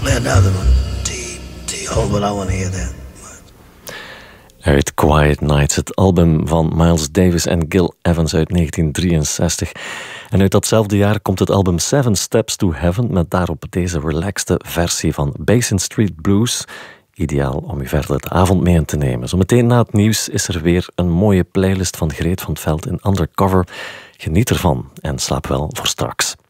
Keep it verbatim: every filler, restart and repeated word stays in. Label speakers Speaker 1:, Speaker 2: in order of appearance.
Speaker 1: play another one. T, T, oh, but I want to hear that.
Speaker 2: Uit Quiet Nights, het album van Miles Davis en Gil Evans uit negentien drieënzestig. En uit datzelfde jaar komt het album Seven Steps to Heaven met daarop deze relaxte versie van Basin Street Blues. Ideaal om u verder de avond mee in te nemen. Zometeen na het nieuws is er weer een mooie playlist van Greet van 't Veld in Undercover. Geniet ervan en slaap wel voor straks.